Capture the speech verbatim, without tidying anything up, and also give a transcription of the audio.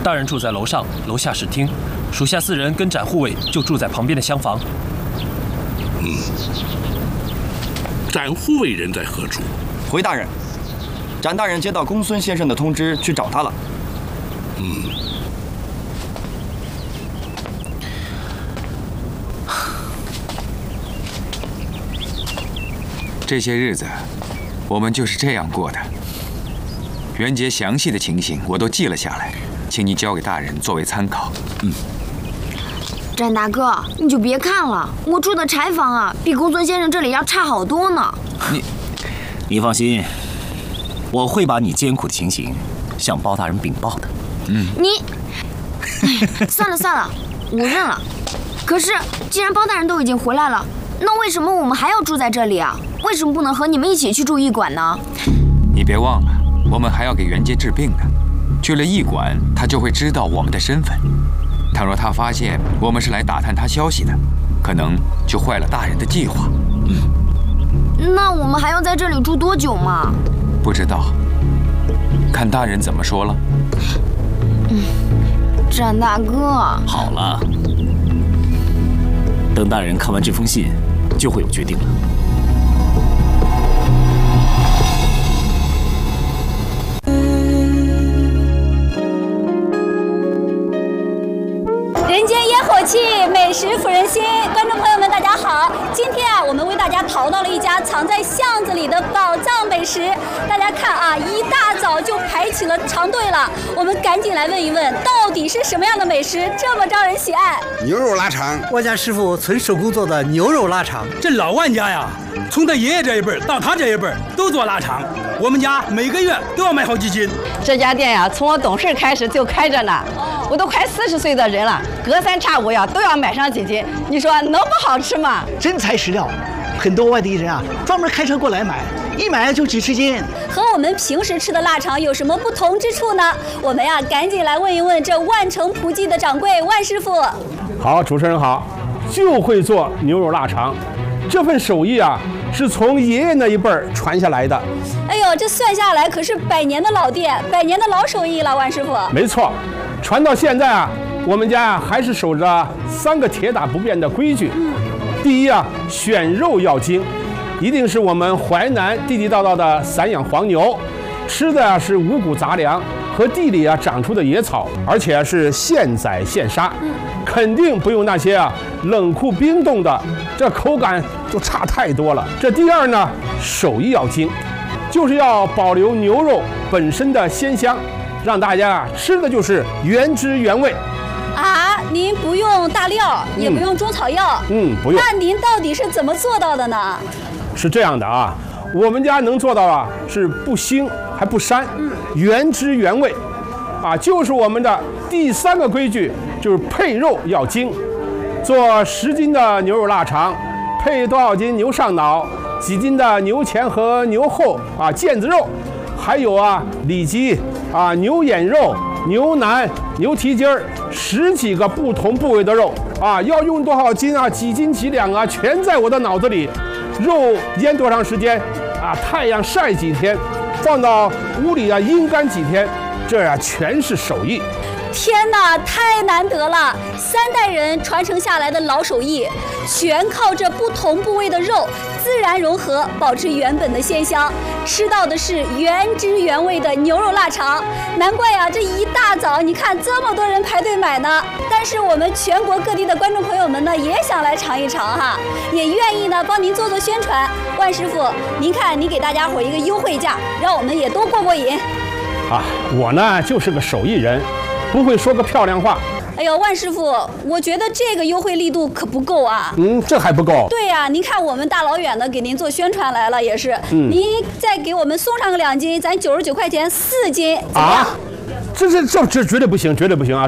大人住在楼上，楼下是厅，属下四人跟展护卫就住在旁边的厢房。 嗯，展护卫人在何处？ 回大人，展大人接到公孙先生的通知，去找他了。 嗯。 这些日子，我们就是这样过的。元节详细的情形我都记了下来，请你交给大人作为参考。嗯。 展大哥，你就别看了，我住的柴房啊，比公孙先生这里要差好多呢。 你，你放心，我会把你艰苦的情形向包大人禀报的。 嗯。 你，哎，算了算了，我认了。可是，既然包大人都已经回来了，那为什么我们还要住在这里啊？为什么不能和你们一起去住驿馆呢？ 你别忘了，我们还要给元杰治病呢。去了驿馆，他就会知道我们的身份。倘若他发现我们是来打探他消息的，可能就坏了大人的计划。嗯。 那我们还要在这里住多久嘛？ 不知道，看大人怎么说了。 嗯，展大哥。 好了，等大人看完这封信，就会有决定了。 人间烟火气，美食抚人心。观众朋友们，大家好！今天啊，我们为大家淘到了一家藏在巷子里的宝藏美食。大家看啊，一大早就排起了长队了。我们赶紧来问一问，到底是什么样的美食这么招人喜爱？ 牛肉腊肠， 我家师傅纯手工做的牛肉腊肠。 这老万家呀，从他爷爷这一辈到他这一辈都做腊肠，我们家每个月都要买好几斤。 这家店呀，从我懂事开始就开着呢。我都快四十岁的人了，隔三差五呀都要买上几斤，你说能不好吃吗？ 真材实料，很多外地人啊专门开车过来买，一买就几十斤。 和我们平时吃的腊肠有什么不同之处呢？我们呀赶紧来问一问这万城仆记的掌柜万师傅。 好，主持人好，就会做牛肉腊肠，这份手艺啊是从爷爷那一辈儿传下来的。 哎呦，这算下来可是百年的老店，百年的老手艺了，万师傅。 没错。传到现在啊，我们家啊还是守着三个铁打不变的规矩。嗯、第一啊，选肉要精，一定是我们淮南地地道道的散养黄牛，吃的啊是五谷杂粮和地里啊长出的野草，而且是现宰现杀，嗯、肯定不用那些啊冷库冰冻的，这口感就差太多了。这第二呢，手艺要精，就是要保留牛肉本身的鲜香。让大家啊吃的就是原汁原味啊！您不用大料，嗯、也不用中草药， 嗯，不用。 那您到底是怎么做到的呢？ 是这样的啊，我们家能做到啊，是不腥还不膻，嗯、原汁原味，啊，就是我们的第三个规矩，就是配肉要精。做十斤的牛肉腊肠，配多少斤牛上脑，几斤的牛前和牛后啊腱子肉。还有啊，里脊啊，牛眼肉、牛腩、牛蹄筋儿，十几个不同部位的肉啊，要用多少斤啊，几斤几两啊，全在我的脑子里。肉腌多长时间啊？太阳晒几天，放到屋里啊阴干几天，这啊全是手艺。 天哪，太难得了！三代人传承下来的老手艺，全靠这不同部位的肉自然融合，保持原本的鲜香。吃到的是原汁原味的牛肉腊肠，难怪呀、啊，这一大早你看这么多人排队买呢。但是我们全国各地的观众朋友们呢，也想来尝一尝哈，也愿意呢帮您做做宣传。万师傅，您看您给大家伙一个优惠价，让我们也都过过瘾。 啊，我呢就是个手艺人。不会说个漂亮话。 哎呦，万师傅，我觉得这个优惠力度可不够啊。 嗯，这还不够。 对呀、啊，您看我们大老远的给您做宣传来了，也是。嗯。您再给我们送上个两斤，咱九十九块钱四斤。 啊？这这这这绝对不行，绝对不行啊！